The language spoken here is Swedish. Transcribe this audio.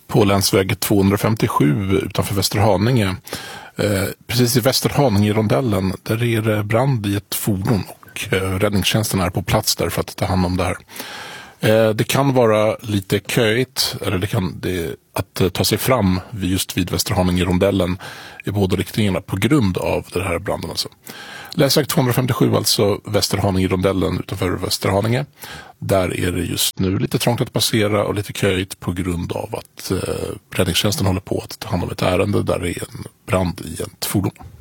på länsväg 257 utanför Västerhaninge. Precis i Västerhaninge-rondellen, där är det brand i ett fordon och räddningstjänsten är på plats där för att ta hand om det här. Det kan vara lite köigt, eller att ta sig fram just vid Västerhaninge-rondellen i båda riktningarna på grund av den här branden. Alltså. Länsväg 257, alltså Västerhaninge-rondellen utanför Västerhaninge. Där är det just nu lite trångt att passera och lite köigt på grund av att räddningstjänsten håller på att ta hand om ett ärende där det är en brand i ett fordon.